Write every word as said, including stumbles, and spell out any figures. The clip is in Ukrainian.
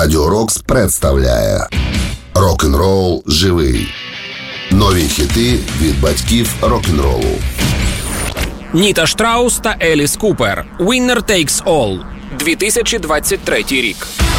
Радіо Рокс представляє Рок-н-рол живий. Нові хіти від батьків рок-н-ролу. Ніта Штраус та Еліс Купер. Winner Takes All. дві тисячі двадцять третій рік.